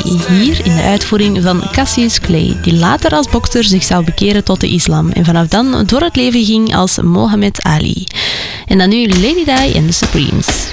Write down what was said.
hier in de uitvoering van Cassius Clay, die later als bokser zich zou bekeren tot de islam en vanaf dan door het leven ging als Mohammed Ali. En dan nu Lady Di en The Supremes.